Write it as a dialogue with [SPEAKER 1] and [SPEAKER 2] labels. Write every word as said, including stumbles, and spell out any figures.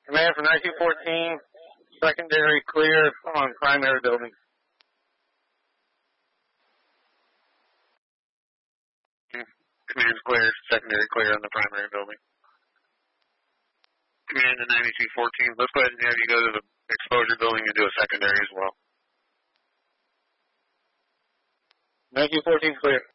[SPEAKER 1] Command for nineteen fourteen, secondary clear on primary building.
[SPEAKER 2] Command's clear, secondary clear on the primary building. Command to ninety-two fourteen, let's go ahead and have you go to the exposure building and do a secondary as well.
[SPEAKER 1] nineteen fourteen clear.